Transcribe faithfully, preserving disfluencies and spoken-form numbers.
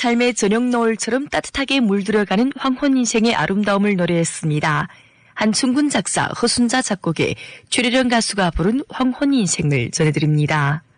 삶의 저녁 노을처럼 따뜻하게 물들어가는 황혼 인생의 아름다움을 노래했습니다. 한충군 작사, 허순자 작곡의 최래령 가수가 부른 황혼 인생을 전해드립니다.